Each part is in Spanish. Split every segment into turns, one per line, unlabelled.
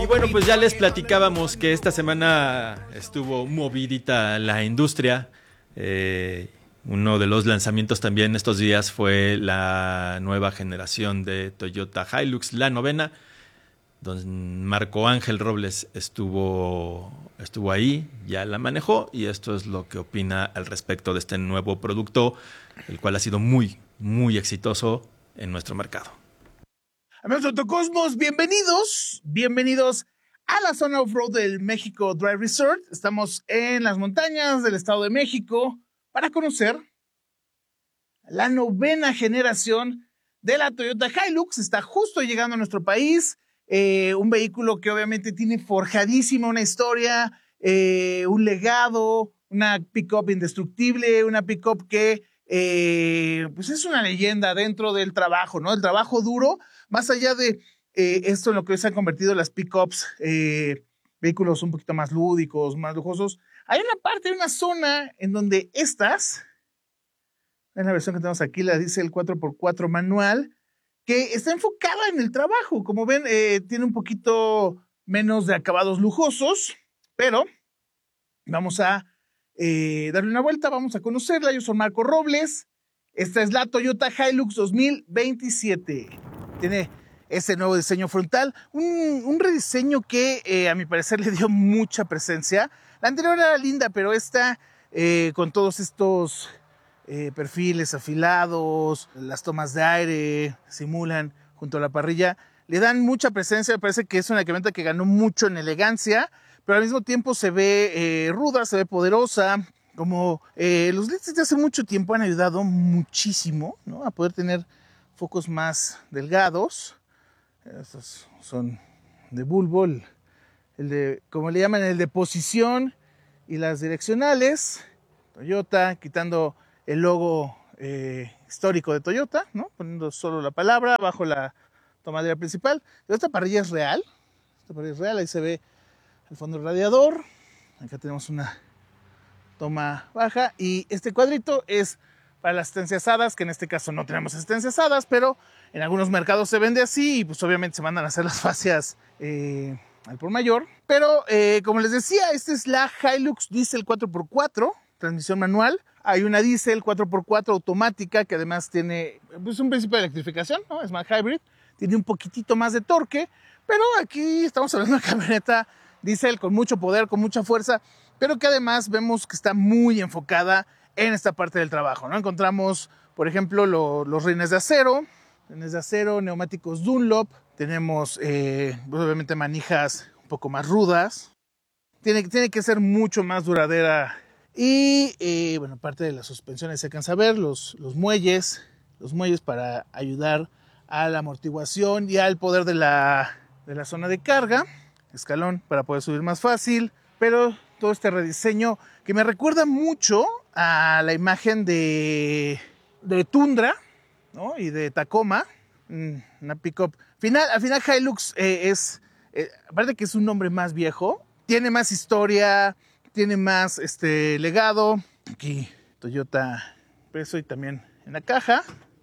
bueno, pues ya les platicábamos que esta semana estuvo movidita la industria. Uno de los lanzamientos también estos días fue la nueva generación de Toyota Hilux, la novena. Don Marco Ángel Robles estuvo ahí, ya la manejó y esto es lo que opina al respecto de este nuevo producto, el cual ha sido muy, muy exitoso en nuestro mercado.
Amigos de Autocosmos, bienvenidos a la zona off-road del México Drive Resort. Estamos en las montañas del Estado de México para conocer la novena generación de la Toyota Hilux. Está justo llegando a nuestro país, un vehículo que obviamente tiene forjadísima una historia, un legado, una pick-up indestructible, una pick-up que pues es una leyenda dentro del trabajo, ¿no? El trabajo duro, más allá de esto en lo que hoy se han convertido las pick-ups, vehículos un poquito más lúdicos, más lujosos. Hay una zona en donde estas, en la versión que tenemos aquí, la dice el 4x4 manual, que está enfocada en el trabajo. Como ven, tiene un poquito menos de acabados lujosos, pero vamos a darle una vuelta, vamos a conocerla. Yo soy Marco Robles. Esta es la Toyota Hilux 2027. Tiene ese nuevo diseño frontal, un rediseño que a mi parecer le dio mucha presencia. La anterior era linda, pero esta con todos estos perfiles afilados, las tomas de aire simulan junto a la parrilla, le dan mucha presencia. Me parece que es una camioneta que ganó mucho en elegancia, pero al mismo tiempo se ve ruda, se ve poderosa. Como los LEDs de hace mucho tiempo han ayudado muchísimo, ¿no?, a poder tener focos más delgados. Estos son de bulbo, el de, como le llaman, el de posición, y las direccionales. Toyota, quitando el logo histórico de Toyota, ¿no?, poniendo solo la palabra bajo la tomadera principal. Pero esta parrilla es real. Ahí se ve el fondo del radiador. Acá tenemos una toma baja y este cuadrito es para las asistencias, que en este caso no tenemos asistencias, pero en algunos mercados se vende así y pues obviamente se mandan a hacer las fascias al por mayor. Pero como les decía, esta es la Hilux Diesel 4x4, transmisión manual. Hay una Diesel 4x4 automática que además tiene pues un principio de electrificación, ¿no? Es más hybrid, tiene un poquitito más de torque, pero aquí estamos hablando de una camioneta Diesel con mucho poder, con mucha fuerza, pero que además vemos que está muy enfocada en esta parte del trabajo, ¿no? Encontramos, por ejemplo, los rines de acero, neumáticos Dunlop, tenemos obviamente manijas un poco más rudas, tiene que ser mucho más duradera. Y bueno, parte de las suspensiones se alcanza a ver, los muelles para ayudar a la amortiguación y al poder de la zona de carga, escalón para poder subir más fácil, pero todo este rediseño que me recuerda mucho a la imagen de Tundra, ¿no?, y de Tacoma, una pickup. Al final Hilux aparte que es un nombre más viejo, tiene más historia, tiene más legado. Aquí Toyota peso y también en la caja,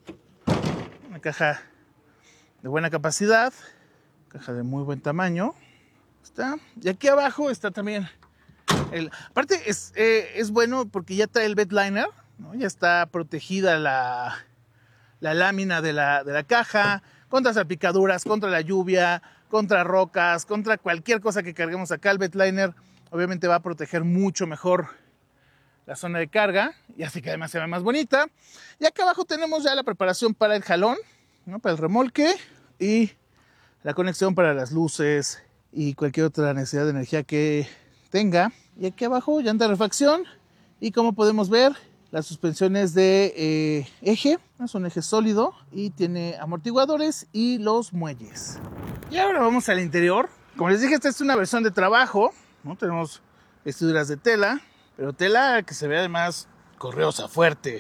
una caja de buena capacidad, caja de muy buen tamaño. Está. Y aquí abajo está también aparte es bueno porque ya trae el bed liner, ¿no? Ya está protegida la lámina de la caja contra salpicaduras, contra la lluvia, contra rocas, contra cualquier cosa que carguemos acá. El bed liner obviamente va a proteger mucho mejor la zona de carga y así que además se ve más bonita. Y acá abajo tenemos ya la preparación para el jalón, ¿no?, para el remolque, y la conexión para las luces y cualquier otra necesidad de energía que tenga. Y aquí abajo llanta de refacción y, como podemos ver, las suspensiones de eje, ¿no?, son eje sólido y tiene amortiguadores y los muelles. Y ahora vamos al interior. Como les dije, esta es una versión de trabajo, ¿no? Tenemos vestiduras de tela, pero tela que se ve además correosa, fuerte.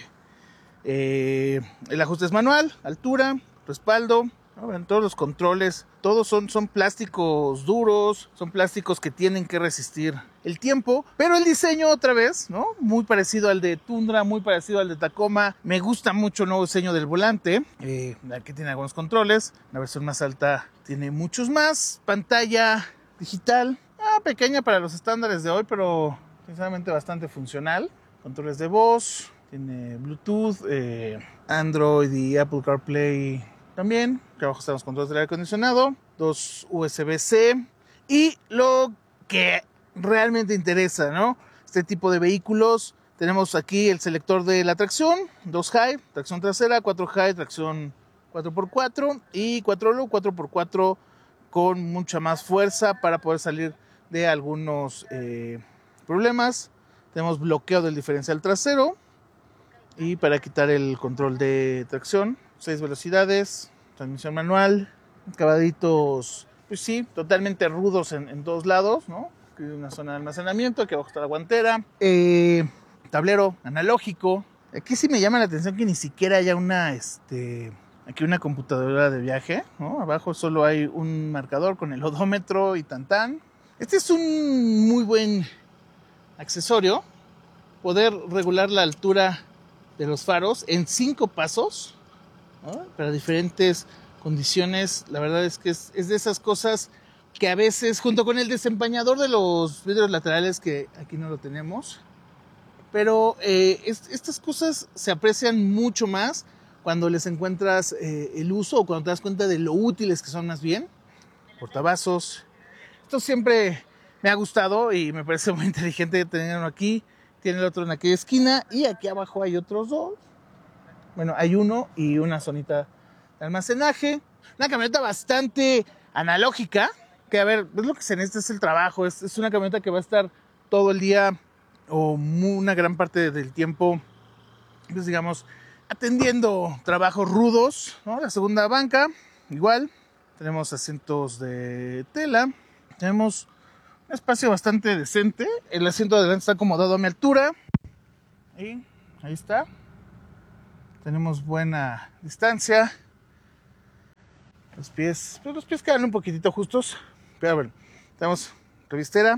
El ajuste es manual, altura, respaldo, ¿no? En todos los controles, todos son plásticos duros, son plásticos que tienen que resistir el tiempo, pero el diseño otra vez, ¿no?, muy parecido al de Tundra, muy parecido al de Tacoma. Me gusta mucho el nuevo diseño del volante, aquí tiene algunos controles, la versión más alta tiene muchos más, pantalla digital, pequeña para los estándares de hoy, pero sinceramente bastante funcional. Controles de voz, tiene Bluetooth, Android y Apple CarPlay también. Que abajo están los controles del aire acondicionado, 2 USB-C. Y lo que realmente interesa, ¿no? Este tipo de vehículos, tenemos aquí el selector de la tracción, 2 high, tracción trasera, 4 high, tracción 4x4 y 4 low, 4x4 con mucha más fuerza para poder salir de algunos problemas. Tenemos bloqueo del diferencial trasero y para quitar el control de tracción, 6 velocidades, transmisión manual, acabaditos, pues sí, totalmente rudos en todos lados, ¿no? Aquí hay una zona de almacenamiento, aquí abajo está la guantera, tablero analógico. Aquí sí me llama la atención que ni siquiera haya aquí una computadora de viaje, ¿no? Abajo solo hay un marcador con el odómetro y tantán. Este es un muy buen accesorio, poder regular la altura de los faros en 5 pasos, ¿no? Para diferentes condiciones. La verdad es que es de esas cosas que a veces, junto con el desempañador de los vidrios laterales, que aquí no lo tenemos, pero estas cosas se aprecian mucho más cuando les encuentras el uso o cuando te das cuenta de lo útiles que son más bien. Portavasos. Esto siempre me ha gustado y me parece muy inteligente tenerlo aquí. Tiene el otro en aquella esquina y aquí abajo hay otros 2. Bueno, hay uno y una zonita de almacenaje. Una camioneta bastante analógica, que a ver, es lo que se necesita, es el trabajo. Es una camioneta que va a estar todo el día o una gran parte del tiempo, pues digamos, atendiendo trabajos rudos, ¿no? La segunda banca, igual. Tenemos asientos de tela. Tenemos un espacio bastante decente. El asiento de adelante está acomodado a mi altura. Y ahí está. Tenemos buena distancia. Los pies quedan un poquitito justos. Pero bueno, tenemos revistera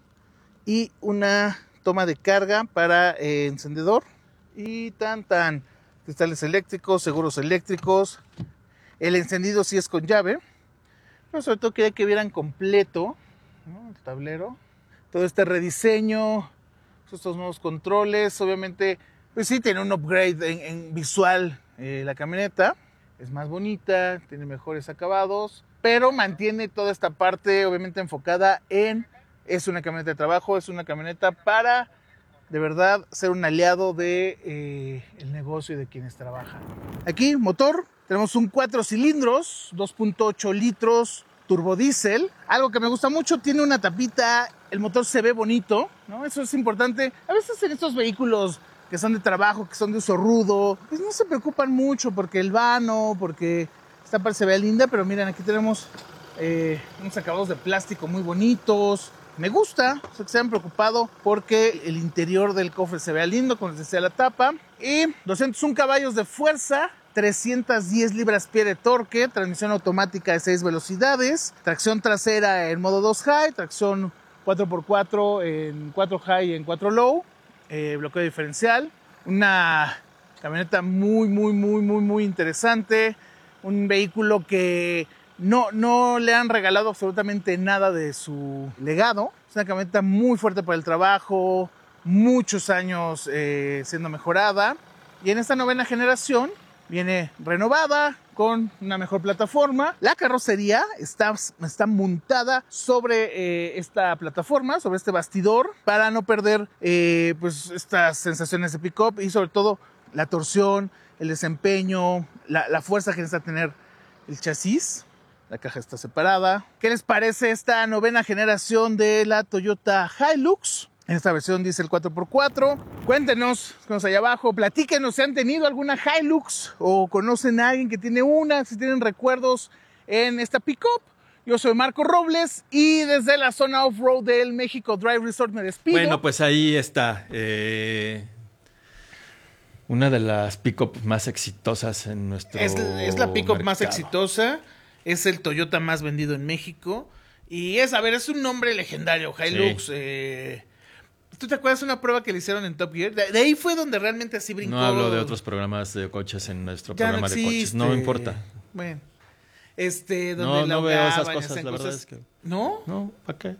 y una toma de carga para encendedor. Y cristales eléctricos, seguros eléctricos. El encendido sí es con llave. Pero sobre todo quería que vieran completo, ¿no? El tablero. Todo este rediseño. Estos nuevos controles. Obviamente, pues sí, tiene un upgrade en visual la camioneta. Es más bonita, tiene mejores acabados, pero mantiene toda esta parte obviamente enfocada es una camioneta de trabajo, es una camioneta para de verdad ser un aliado de el negocio y de quienes trabajan. Aquí, motor, tenemos un 4 cilindros, 2.8 litros, turbodiesel. Algo que me gusta mucho, tiene una tapita, el motor se ve bonito, ¿no? Eso es importante. A veces en estos vehículos que son de trabajo, que son de uso rudo, pues no se preocupan mucho porque el vano, porque esta parte se vea linda, pero miren, aquí tenemos unos acabados de plástico muy bonitos. Me gusta, o sea, que se han preocupado porque el interior del cofre se vea lindo, como les decía la tapa. Y 201 caballos de fuerza, 310 libras-pie de torque, transmisión automática de 6 velocidades, tracción trasera en modo 2 high, tracción 4x4 en 4 high y en 4 low. Bloqueo diferencial, una camioneta muy interesante, un vehículo que no le han regalado absolutamente nada de su legado. Es una camioneta muy fuerte para el trabajo, muchos años siendo mejorada, y en esta 9ª generación viene renovada con una mejor plataforma. La carrocería está montada sobre esta plataforma, sobre este bastidor, para no perder pues estas sensaciones de pick-up y sobre todo la torsión, el desempeño, la fuerza que necesita tener el chasis. La caja está separada. ¿Qué les parece esta 9ª generación de la Toyota Hilux? En esta versión diésel 4x4. Cuéntenos allá abajo, platíquenos si han tenido alguna Hilux o conocen a alguien que tiene una, si tienen recuerdos en esta pick-up. Yo soy Marco Robles y desde la zona off-road del México Drive Resort me despido.
Bueno, pues ahí está. Una de las pick-up más exitosas en nuestro
Es la pick-up
mercado.
más exitosa. Es el Toyota más vendido en México. Y es un nombre legendario, Hilux.
Sí.
¿Tú te acuerdas de una prueba que le hicieron en Top Gear? De ahí fue donde realmente así brincó.
No hablo de otros programas de coches en nuestro
Ya
programa
no
de coches.
existe.
No importa.
Bueno. donde
no veo esas cosas, la verdad es que...
¿No?
No, ¿para qué?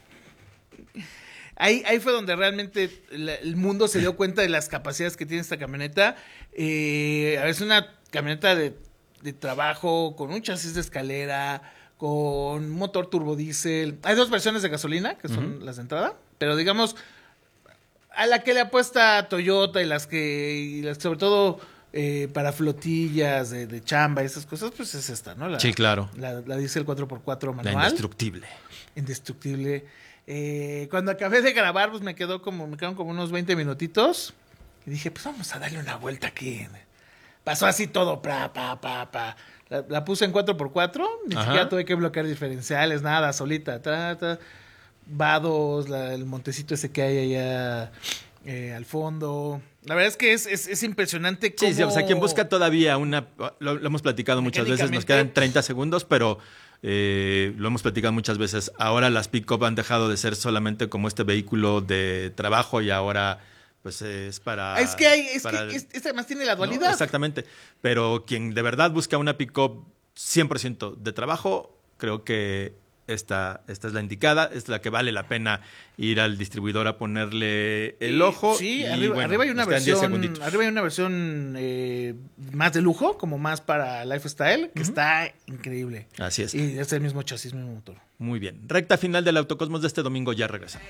Ahí fue donde realmente el mundo se dio cuenta de las capacidades que tiene esta camioneta. Es una camioneta de trabajo con un chasis de escalera, con motor turbodiesel. Hay 2 versiones de gasolina, que son las de entrada, pero digamos, a la que le apuesta Toyota y las que sobre todo para flotillas de chamba y esas cosas, pues es esta, ¿no?
Sí, claro.
La diesel 4x4 manual.
La indestructible.
Indestructible. Cuando acabé de grabar, pues me quedaron como unos 20 minutitos. Y dije, pues vamos a darle una vuelta aquí. Pasó así todo, La puse en 4x4, ni siquiera tuve que bloquear diferenciales, nada, solita. Vados, el montecito ese que hay allá al fondo. La verdad es que es impresionante cómo...
Sí, o sea, quien busca todavía lo hemos platicado muchas veces, nos quedan 30 segundos, pero... lo hemos platicado muchas veces. Ahora las pick-up han dejado de ser solamente como este vehículo de trabajo y ahora pues es para...
que este además tiene la dualidad.
¿No? Exactamente. Pero quien de verdad busca una pick-up 100% de trabajo, creo que esta es la indicada, esta es la que vale la pena ir al distribuidor a ponerle el ojo.
Sí, arriba hay una versión más de lujo, como más para lifestyle, que está increíble.
Así es.
Y es el mismo chasis, mismo motor.
Muy bien. Recta final del Autocosmos de este domingo, ya regresamos.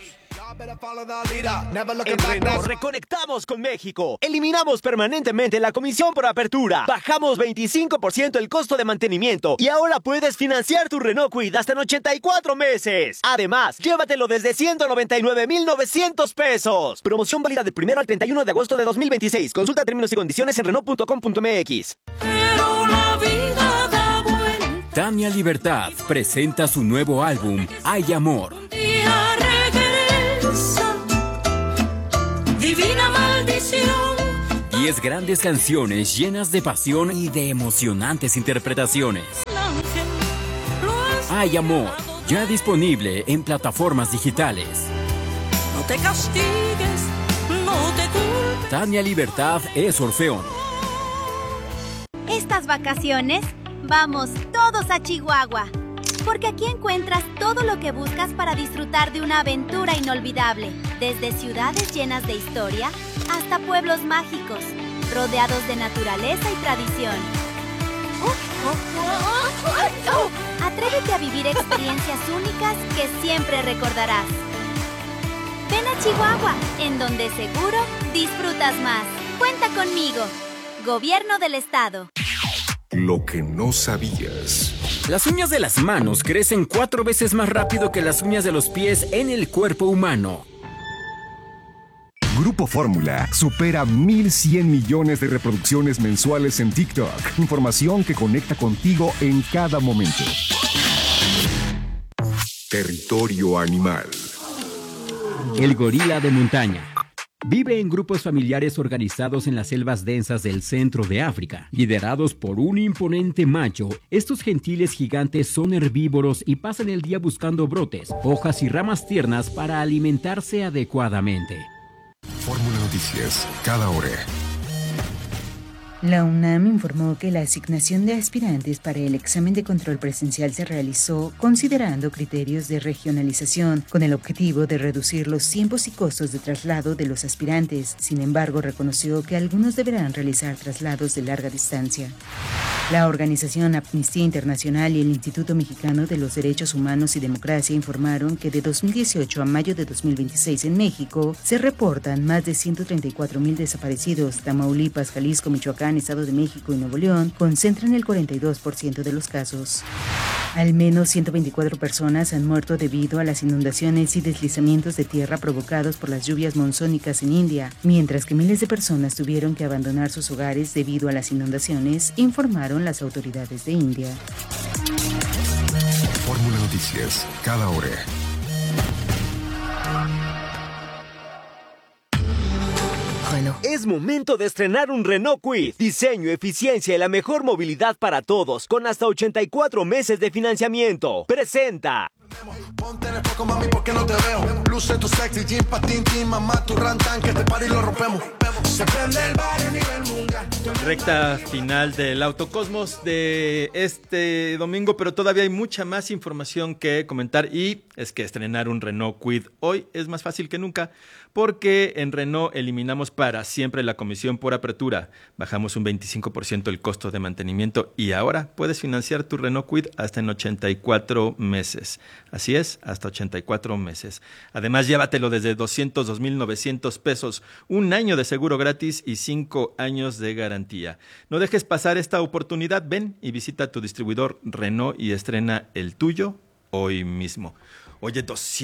En Renault reconectamos con México. Eliminamos permanentemente la comisión por apertura. Bajamos 25% el costo de mantenimiento. Y ahora puedes financiar tu Renault Kwid hasta en 84 meses. Además, llévatelo desde 199,900 pesos. Promoción válida del 1 al 31 de agosto de 2026. Consulta términos y condiciones en Renault.com.mx.
Pero la vida da vuelta.
Tania Libertad presenta su nuevo álbum, Hay Amor.
Un día regresa, divina maldición.
10 grandes canciones llenas de pasión y de emocionantes interpretaciones.
El ángel lo has
Hay Amor,
llevado
ya disponible en plataformas digitales.
No te castigues, no te culpes.
Tania Libertad es Orfeón.
Estas vacaciones, vamos todos a Chihuahua, porque aquí encuentras todo lo que buscas para disfrutar de una aventura inolvidable, desde ciudades llenas de historia hasta pueblos mágicos, rodeados de naturaleza y tradición. Atrévete a vivir experiencias únicas que siempre recordarás. Ven a Chihuahua, en donde seguro disfrutas más. Cuenta conmigo. Gobierno del Estado.
Lo que no sabías.
Las uñas de las manos crecen 4 veces más rápido que las uñas de los pies en el cuerpo humano.
Grupo Fórmula supera 1,100 millones de reproducciones mensuales en TikTok. Información que conecta contigo en cada momento. Territorio animal.
El gorila de montaña. Vive en grupos familiares organizados en las selvas densas del centro de África. Liderados por un imponente macho, estos gentiles gigantes son herbívoros y pasan el día buscando brotes, hojas y ramas tiernas para alimentarse adecuadamente.
Fórmula Noticias, cada hora.
La UNAM informó que la asignación de aspirantes para el examen de control presencial se realizó considerando criterios de regionalización, con el objetivo de reducir los tiempos y costos de traslado de los aspirantes. Sin embargo, reconoció que algunos deberán realizar traslados de larga distancia. La organización Amnistía Internacional y el Instituto Mexicano de los Derechos Humanos y Democracia informaron que de 2018 a mayo de 2026 en México se reportan más de 134,000 desaparecidos. Tamaulipas, Jalisco, Michoacán, Estado de México y Nuevo León concentran el 42% de los casos. Al menos 124 personas han muerto debido a las inundaciones y deslizamientos de tierra provocados por las lluvias monzónicas en India, mientras que miles de personas tuvieron que abandonar sus hogares debido a las inundaciones, informaron las autoridades de India.
Fórmula Noticias, cada hora.
Es momento de estrenar un Renault Kwid. Diseño, eficiencia y la mejor movilidad para todos, con hasta 84 meses de financiamiento. Presenta.
Ponte en el foco, mami, porque no te veo. Luce tu sexy, jean, patín, team, mamá, tu rantan, que este party lo rompemos. Se prende el bar a nivel mundial.
Recta final del Autocosmos de este domingo, pero todavía hay mucha más información que comentar y es que estrenar un Renault Kwid hoy es más fácil que nunca porque en Renault eliminamos para siempre la comisión por apertura, bajamos un 25% el costo de mantenimiento y ahora puedes financiar tu Renault Kwid hasta en 84 meses. Así es, hasta 84 meses. Además, llévatelo desde 202,900 pesos, un año de seguro gratis y 5 años de garantía. No dejes pasar esta oportunidad, ven y visita tu distribuidor Renault y estrena el tuyo hoy mismo. Oye,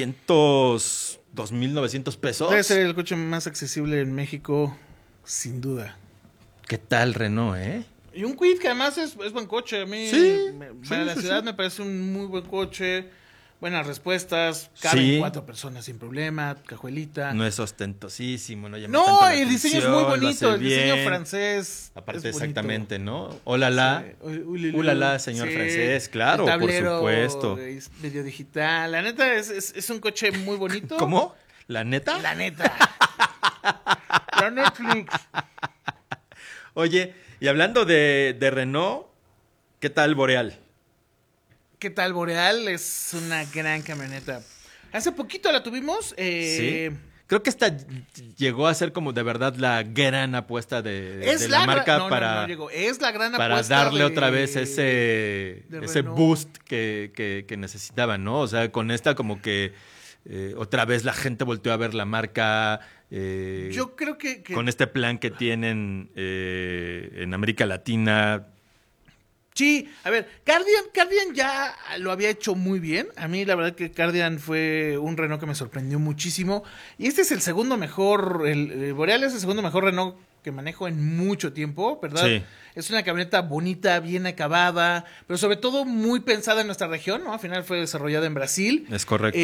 202,900 pesos.
Debe ser el coche más accesible en México, sin duda.
¿Qué tal Renault,
Y un Kwid que además es buen coche. A mí, para la ciudad me parece un muy buen coche. Buenas respuestas, caben 4 personas sin problema, cajuelita.
No es ostentosísimo, no llama
No,
tanto la
el diseño es
atención,
muy bonito,
lo hace
el diseño
bien.
francés.
Aparte,
es
exactamente,
bonito.
¿no? Hola, ulala, señor francés, claro,
el tablero,
por supuesto.
Medio digital. La neta es un coche muy bonito.
¿Cómo? ¿La neta?
La neta. La Netflix.
Oye, y hablando de Renault, ¿qué tal Boreal?
¿Qué tal Boreal? Es una gran camioneta. Hace poquito la tuvimos.
Sí. Creo que esta llegó a ser como de verdad la gran apuesta de la marca
Es la gran
para
apuesta
darle otra vez ese boost que necesitaban, ¿no? O sea, con esta como que otra vez la gente volteó a ver la marca.
Yo creo que
con este plan que tienen en América Latina.
Sí, a ver, Cardian ya lo había hecho muy bien. A mí la verdad que Cardian fue un Renault que me sorprendió muchísimo. Y este es el segundo mejor, el Boreal es el segundo mejor Renault que manejo en mucho tiempo, ¿verdad? Sí. Es una camioneta bonita, bien acabada, pero sobre todo muy pensada en nuestra región, ¿no? Al final fue desarrollada en Brasil.
Es correcto.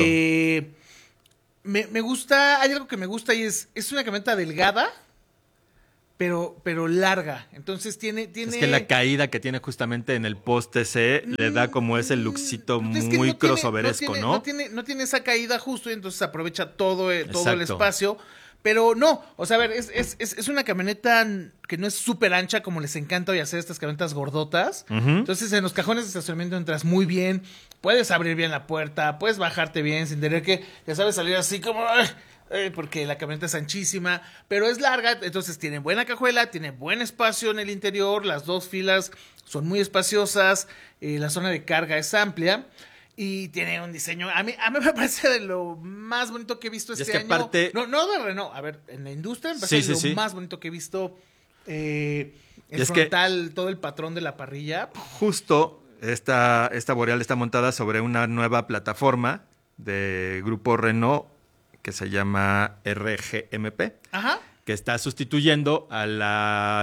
Me gusta, hay algo que me gusta y es una camioneta delgada, pero larga. Entonces tiene...
Es que la caída que tiene justamente en el poste C le da como ese lookcito muy crossoveresco, ¿no?
No tiene esa caída justo y entonces aprovecha todo el espacio. Pero no, o sea, a ver, es una camioneta que no es súper ancha como les encanta hoy hacer estas camionetas gordotas. Uh-huh. Entonces en los cajones de estacionamiento entras muy bien, puedes abrir bien la puerta, puedes bajarte bien sin tener que, ya sabes, salir así como... porque la camioneta es anchísima, pero es larga, entonces tiene buena cajuela, tiene buen espacio en el interior, las dos filas son muy espaciosas, la zona de carga es amplia y tiene un diseño, a mí me parece de lo más bonito que he visto este año. Aparte... No de Renault, a ver, en la industria me parece lo más bonito que he visto, el frontal, todo el patrón de la parrilla.
Justo esta Boreal está montada sobre una nueva plataforma de Grupo Renault que se llama RGMP,
ajá,
que está sustituyendo a la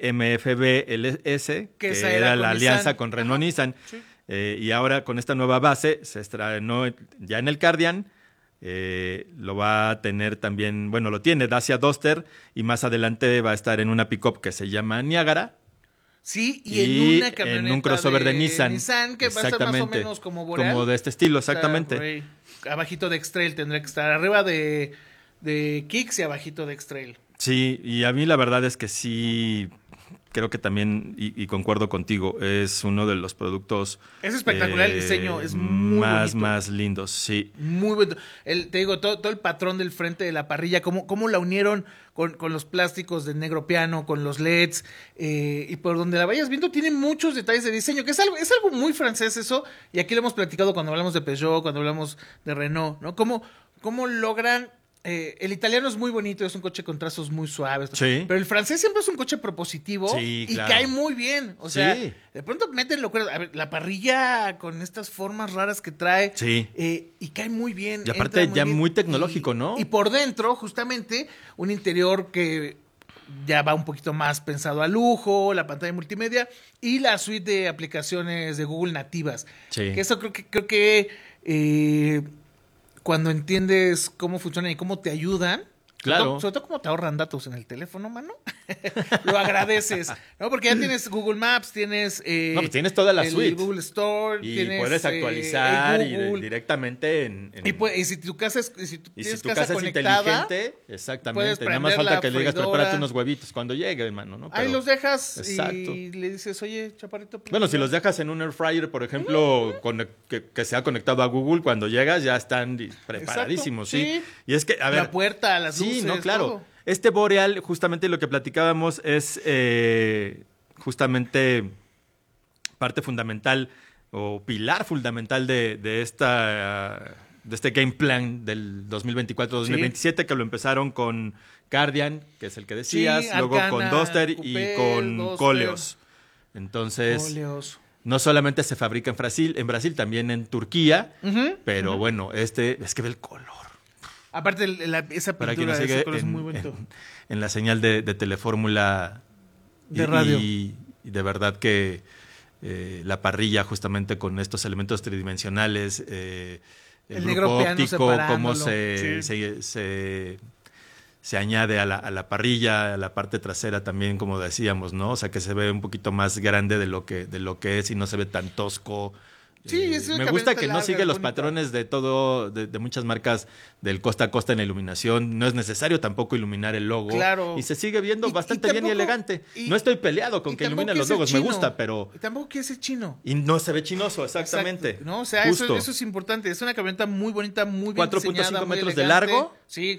CMFB-LS, que era la alianza con Renault-Nissan. Sí. Y ahora con esta nueva base se estrenó ya en el Cardian, lo va a tener también, bueno, lo tiene Dacia Duster y más adelante va a estar en una pick-up que se llama Niagara.
Sí, y en una camioneta
en un crossover de Nissan.
Que va a estar más o menos como Boreal.
Como de este estilo, exactamente.
O sea, abajito de X-Trail tendría que estar, arriba de Kicks y abajito de X-Trail.
Sí, y a mí la verdad es que sí, creo que también, y concuerdo contigo, es uno de los productos...
Es espectacular el diseño, es muy bonito.
Más lindos, sí.
Muy bonito. Te digo, todo el patrón del frente de la parrilla, cómo la unieron con los plásticos de negro piano, con los LEDs, y por donde la vayas viendo tiene muchos detalles de diseño, que es algo muy francés eso, y aquí lo hemos platicado cuando hablamos de Peugeot, cuando hablamos de Renault, ¿no? Cómo logran... el italiano es muy bonito, es un coche con trazos muy suaves,
sí,
pero el francés siempre es un coche propositivo,
sí, claro,
y cae muy bien. O sea, de pronto meten locuras. A ver, la parrilla con estas formas raras que trae,
sí,
y cae muy bien.
Y aparte ya muy tecnológico, ¿no?
Y por dentro, justamente, un interior que ya va un poquito más pensado a lujo, la pantalla multimedia y la suite de aplicaciones de Google nativas.
Sí.
Que eso creo que cuando entiendes cómo funcionan y cómo te ayudan,
Claro.
Sobre todo como te ahorran datos en el teléfono, mano. Lo agradeces, ¿no? Porque ya tienes Google Maps, tienes...
No, pues tienes toda la
el
suite.
Google Store,
Y
tienes...
puedes actualizar
el Google.
directamente en...
Y si tu casa es, si tu
Y
tienes
si tu
casa
casa es
conectada,
inteligente,
puedes
exactamente. Nada más
prender
falta
la
que le digas,
freidora.
prepárate unos huevitos cuando llegue, hermano, ¿no?
ahí
Pero-
los dejas
Exacto.
y le dices, oye, chaparrito. pues,
Bueno, si
ya.
los dejas en un air fryer, por ejemplo, que sea conectado a Google, cuando llegas ya están preparadísimos,
Exacto,
¿sí?
sí.
Y es que, a ver...
La puerta, las luces,
Sí, no, claro.
todo.
Este Boreal, justamente lo que platicábamos es justamente parte fundamental o pilar fundamental de este game plan del 2024-2027, que lo empezaron con Guardian, que es el que decías,
Sí,
luego
Arcana,
con Duster y
Coupé,
con
Duster.
Coleos. Entonces,
Óleos.
no solamente se fabrica en Brasil, también en Turquía,
Ujú,
pero bueno, es que ve el color.
Aparte, esa
Para quien
pintura,
nos
ese
sigue
color es muy bonito.
en la señal de Telefórmula
De radio.
y de verdad que la parrilla justamente con estos elementos tridimensionales, el
negro
grupo
piano
óptico, cómo
separándolo,
se añade a la parrilla, a la parte trasera también, como decíamos, ¿no? O sea, que se ve un poquito más grande de lo que es y no se ve tan tosco.
Sí, es una
me gusta
camioneta
que no
larga,
sigue los
bonita.
patrones de muchas marcas del costa a costa en la iluminación. No es necesario tampoco iluminar el logo.
Claro.
Y se sigue viendo
Y
bastante bien y
tampoco-
elegante.
y-
No estoy peleado con
y
que
tampoco
iluminen los
ese
logos, me
chino.
gusta, pero...
Y tampoco que ese chino.
Y no se ve chinoso, exactamente.
Exacto, ¿no? O sea, eso
Justo.
es importante. Es una camioneta muy bonita, muy bien
4.5
diseñada, muy
metros de
elegante.
largo.
Sí.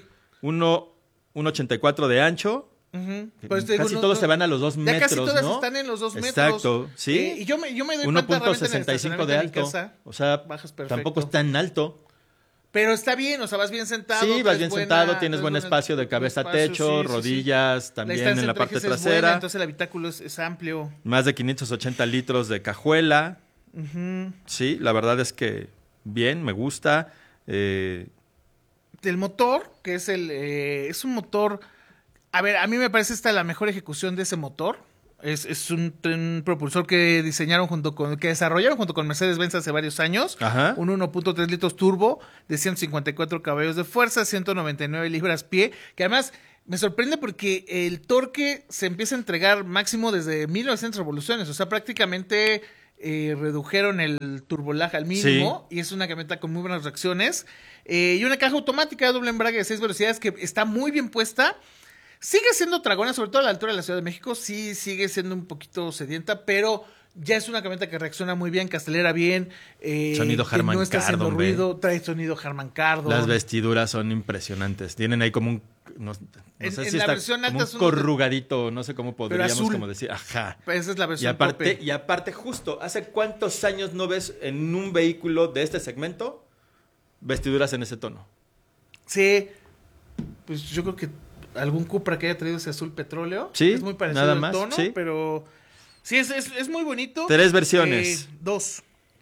1.84 de ancho.
Ujú. Por eso te digo,
Casi todos se van a los 2
ya
metros,
casi todas
¿no?
están en los 2 metros.
Exacto, sí.
Y yo me doy cuenta realmente en el
1.65 de
estacionamiento mi
alto.
casa,
O sea,
bajas perfecto.
tampoco es tan alto.
Pero está bien, o sea, vas bien sentado.
Sí, vas
traes
bien
buena-
sentado, tienes
traes
buen
buena-
espacio de cabeza a
espacio,
techo,
sí, sí, sí.
rodillas, también
distancia
en la
entre
parte
ejes es
trasera.
buena, entonces el habitáculo es amplio.
Más de 580 litros de cajuela. Sí, la verdad es que bien, me gusta.
El motor, que es un motor... A ver, a mí me parece esta la mejor ejecución de ese motor. Es un propulsor que desarrollaron junto con Mercedes-Benz hace varios años.
Ajá.
Un 1.3 litros turbo de 154 caballos de fuerza, 199 libras-pie, que además me sorprende porque el torque se empieza a entregar máximo desde 1900 revoluciones. O sea, prácticamente redujeron el turbolag al mínimo, y es una camioneta con muy buenas reacciones. Y una caja automática de doble embrague de 6 velocidades que está muy bien puesta. Sigue siendo tragona, sobre todo a la altura de la Ciudad de México, sí sigue siendo un poquito sedienta, pero ya es una camioneta que reacciona muy bien, que acelera bien.
Sonido
que
Harman
no está haciendo
Kardon, ve.
ruido, trae sonido Harman Kardon.
Las vestiduras son impresionantes. Tienen ahí como un... No sé
En
si
la
está
versión
como
alta
un
es un-
corrugadito, no sé cómo podríamos
azul.
como decir. Ajá.
Esa es la
Y
versión
aparte,
tope.
justo, ¿hace cuántos años no ves en un vehículo de este segmento vestiduras en ese tono?
Sí, pues yo creo que algún Cupra que haya traído ese azul petróleo.
Sí,
es muy parecido
nada
al
más,
tono,
sí.
pero sí, es muy bonito.
3 versiones.
2.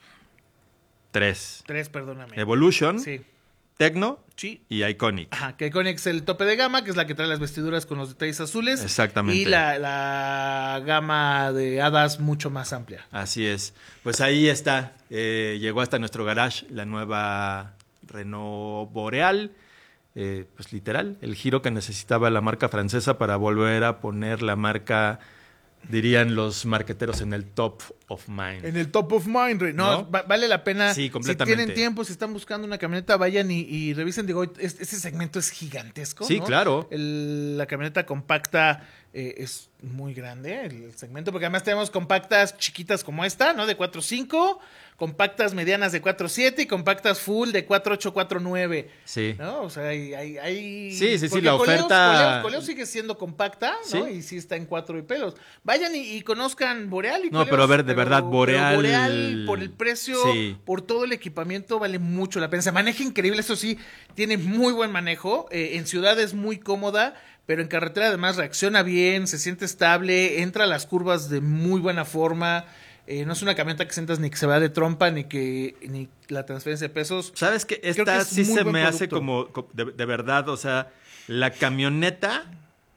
3.
3, perdóname.
Evolution,
Sí.
Tecno
Sí.
y Iconic.
Ajá, que Iconic es el tope de gama, que es la que trae las vestiduras con los detalles azules.
Exactamente.
Y la gama de hadas mucho más amplia.
Así es. Pues ahí está. Llegó hasta nuestro garage la nueva Renault Boreal. Pues literal, el giro que necesitaba la marca francesa para volver a poner la marca, dirían los marqueteros, en el top of mind.
En el top of mind, Rey. No,
¿No?
vale la pena.
Sí,
Si
completamente.
tienen tiempo, si están buscando una camioneta, vayan y revisen. Digo, este segmento es gigantesco.
Sí,
¿no?
claro.
La camioneta compacta es muy grande, el segmento, porque además tenemos compactas chiquitas como esta, ¿no? De 4.5, compactas medianas de 4.7 y compactas full de 4.8, 4.9.
Sí.
¿No? O sea, hay...
Sí,
porque
la oferta...
Coleos sigue siendo compacta, ¿no?
Sí.
Y sí está en 4 y pelos. Vayan y conozcan Boreal y
No,
Coleos,
pero a ver, de verdad, Boreal...
pero Boreal, por el precio,
Sí.
por todo el equipamiento, vale mucho la pena. Se maneja increíble, eso sí, tiene muy buen manejo. En ciudad es muy cómoda, pero en carretera además reacciona bien, se siente estable, entra a las curvas de muy buena forma. No es una camioneta que sientas ni que se va de trompa, ni la transferencia de pesos.
¿Sabes qué?
Creo que
Esta
es
sí
muy
se
buen
me hace
producto.
como de verdad, o sea, la camioneta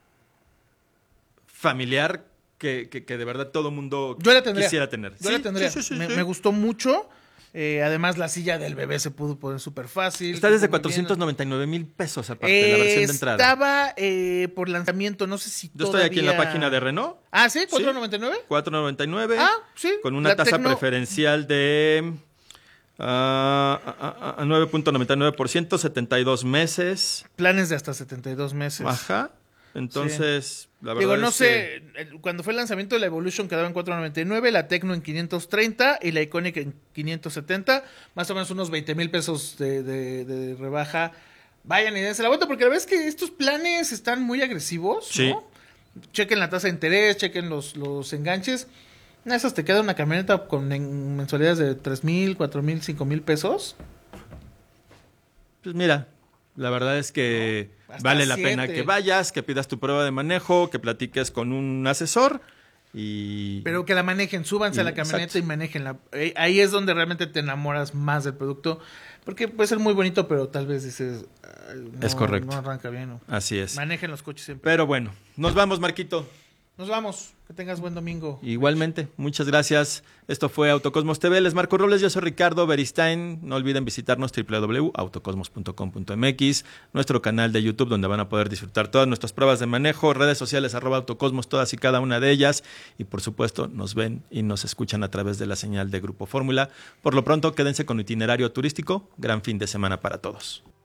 familiar que de verdad todo mundo
Yo la tendría.
quisiera tener.
Yo
Sí,
la tendría.
sí, sí, sí,
me
sí.
gustó mucho. Además, la silla del bebé se pudo poner súper fácil.
Está desde 499,000 pesos aparte, la versión de entrada.
Estaba por lanzamiento, no sé si
Yo estoy aquí en la página de Renault.
Ah, ¿sí? ¿499?
499.
Ah, sí.
Con una tasa preferencial de 9.99%, 72 meses.
Planes de hasta 72 meses.
Ajá. Entonces, la verdad
digo, no
es
sé, cuando fue el lanzamiento de la Evolution quedaba en 499, la Tecno en 530 y la Iconic en 570, más o menos unos 20,000 pesos de rebaja. Vayan y dense la vuelta, porque la verdad es que estos planes están muy agresivos, ¿no?
Sí.
Chequen la tasa de interés, chequen los enganches. Esas te queda una camioneta con mensualidades de 3,000, 4,000, 5,000 pesos.
Pues mira, la verdad es que
Hasta
vale la
7.
pena que vayas, que pidas tu prueba de manejo, que platiques con un asesor y...
Pero que la manejen, súbanse a la camioneta
exacto.
y manéjenla. Ahí es donde realmente te enamoras más del producto, porque puede ser muy bonito, pero tal vez dices... No,
es correcto.
No arranca bien. ¿No?
Así es.
Manejen los coches siempre.
Pero bueno, nos vamos, Marquito.
Nos vamos. Que tengas buen domingo.
Igualmente, muchas gracias. Esto fue Autocosmos TV. Les Marco Robles, yo soy Ricardo Beristain. No olviden visitarnos www.autocosmos.com.mx, nuestro canal de YouTube donde van a poder disfrutar todas nuestras pruebas de manejo, redes sociales @autocosmos, todas y cada una de ellas. Y por supuesto, nos ven y nos escuchan a través de la señal de Grupo Fórmula. Por lo pronto, quédense con Itinerario Turístico. Gran fin de semana para todos.